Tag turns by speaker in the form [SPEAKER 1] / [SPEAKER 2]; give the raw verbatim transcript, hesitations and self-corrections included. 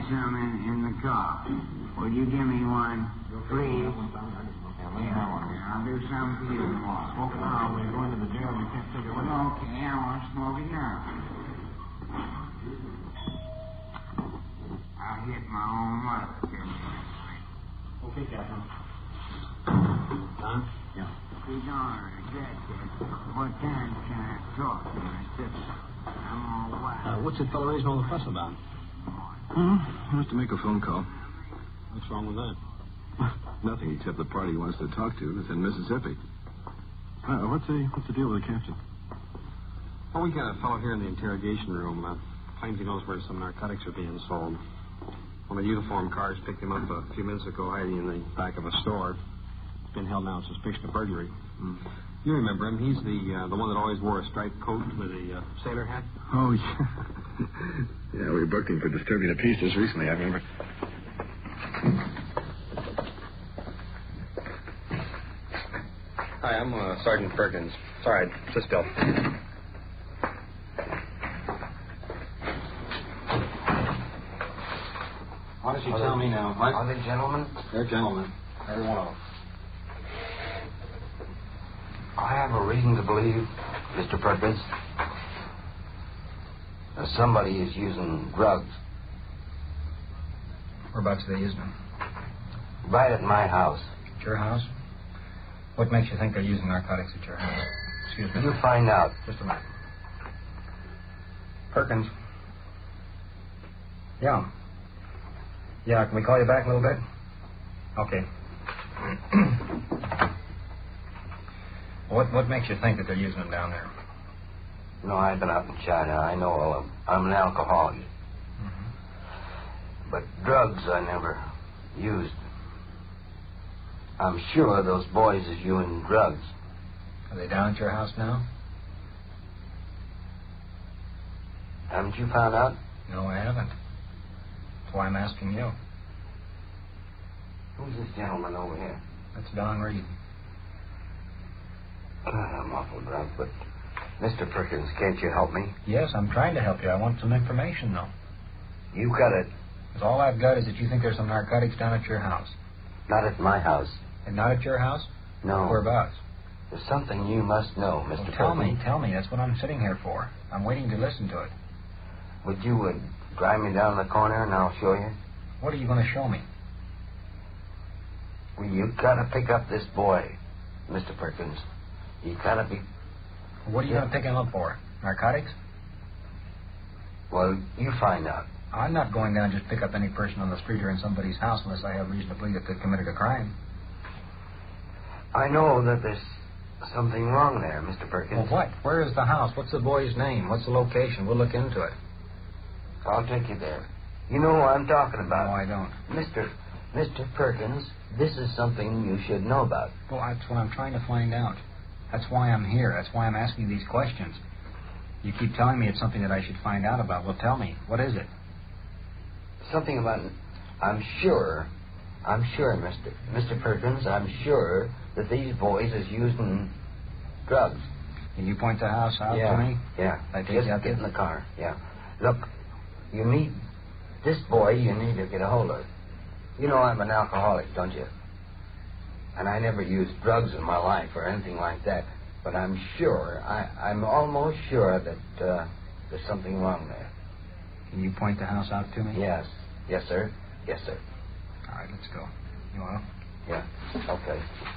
[SPEAKER 1] some in, in the car. Would you give me one, please? Yeah, I'll do some for you tomorrow.
[SPEAKER 2] Smoke it now. When you go into the jail, you can't take it with you.
[SPEAKER 1] Okay, I want to smoke it now. I'll hit my own mother.
[SPEAKER 2] Okay, Captain. Don? Yeah.
[SPEAKER 1] He's already dead, Dad. What time can I talk to my sister? I'm all wild.
[SPEAKER 2] Uh, what's that fellow raising all the fuss about?
[SPEAKER 3] Hmm? He wants to make a phone call.
[SPEAKER 2] What's wrong with that?
[SPEAKER 3] Nothing except the party he wants to talk to is in Mississippi. Uh, what's the what's the deal with the captain?
[SPEAKER 2] Well, we got a fellow here in the interrogation room. Uh, claims he knows where some narcotics are being sold. One of the uniformed cars picked him up a few minutes ago hiding in the back of a store. He's been held now on suspicion of burglary.
[SPEAKER 3] Mm.
[SPEAKER 2] You remember him. He's the uh, the one that always wore a striped coat with a uh, sailor hat.
[SPEAKER 3] Oh, yeah. Yeah, we booked him for disturbing the peace just recently, I remember.
[SPEAKER 2] Hi, I'm uh, Sergeant Perkins. Sorry, just Bill. Why don't you tell me now? What?
[SPEAKER 4] Are they gentlemen?
[SPEAKER 2] They're gentlemen. Every one of them.
[SPEAKER 4] I have a reason to believe, Mister Perkins, that somebody is using drugs.
[SPEAKER 5] Whereabouts are they using them?
[SPEAKER 4] Right at my house.
[SPEAKER 5] At your house? What makes you think they're using narcotics at your house? Excuse me.
[SPEAKER 4] You find out.
[SPEAKER 5] Just a minute. Perkins. Yeah. Yeah, can we call you back a little bit? Okay. what what makes you think that they're using them down there?
[SPEAKER 4] No, I've been out in China. I know all of them. I'm an alcoholic.
[SPEAKER 5] Mm-hmm.
[SPEAKER 4] But drugs I never used. I'm sure those boys is using drugs.
[SPEAKER 5] Are they down at your house now?
[SPEAKER 4] Haven't you found out?
[SPEAKER 5] No, I haven't. That's why I'm asking you.
[SPEAKER 4] Who's this gentleman over here?
[SPEAKER 5] That's Don Reed.
[SPEAKER 4] God, I'm awful drunk, but... Mister Perkins, can't you help me?
[SPEAKER 5] Yes, I'm trying to help you. I want some information, though.
[SPEAKER 4] You got it.
[SPEAKER 5] Because all I've got is that you think there's some narcotics down at your house.
[SPEAKER 4] Not at my house.
[SPEAKER 5] And not at your house?
[SPEAKER 4] No.
[SPEAKER 5] Whereabouts?
[SPEAKER 4] There's something you must know, Mister
[SPEAKER 5] Well, tell
[SPEAKER 4] Perkins.
[SPEAKER 5] me, tell me. That's what I'm sitting here for. I'm waiting to listen to it.
[SPEAKER 4] Would you uh, drive me down the corner and I'll show you?
[SPEAKER 5] What are you going to show me?
[SPEAKER 4] Well, you gotta pick up this boy, Mister Perkins. You gotta be...
[SPEAKER 5] What are you
[SPEAKER 4] Yeah.
[SPEAKER 5] going to pick him up for? Narcotics?
[SPEAKER 4] Well, you find out.
[SPEAKER 5] I'm not going down just to pick up any person on the street or in somebody's house unless I have reason to believe that they've committed a crime.
[SPEAKER 4] I know that there's something wrong there, Mister Perkins.
[SPEAKER 5] Well, what? Where is the house? What's the boy's name? What's the location? We'll look into it.
[SPEAKER 4] I'll take you there. You know what I'm talking about.
[SPEAKER 5] No, I don't.
[SPEAKER 4] Mister Mister Perkins, this is something you should know about.
[SPEAKER 5] Well, that's what I'm trying to find out. That's why I'm here. That's why I'm asking these questions. You keep telling me it's something that I should find out about. Well, tell me. What is it?
[SPEAKER 4] Something about... I'm sure... I'm sure, Mister Mister Perkins, I'm sure that these boys is using drugs.
[SPEAKER 5] Can you point the house out
[SPEAKER 4] yeah.
[SPEAKER 5] to me?
[SPEAKER 4] Yeah.
[SPEAKER 5] I take
[SPEAKER 4] Just
[SPEAKER 5] you out
[SPEAKER 4] get
[SPEAKER 5] there?
[SPEAKER 4] in the car. Yeah. Look, you need... This boy you need to get a hold of. You know I'm an alcoholic, don't you? And I never used drugs in my life or anything like that. But I'm sure, I, I'm almost sure that uh, there's something wrong there.
[SPEAKER 5] Can you point the house out to me?
[SPEAKER 4] Yes. Yes, sir. Yes, sir.
[SPEAKER 5] All right, let's go. You want to?
[SPEAKER 4] Yeah. Okay.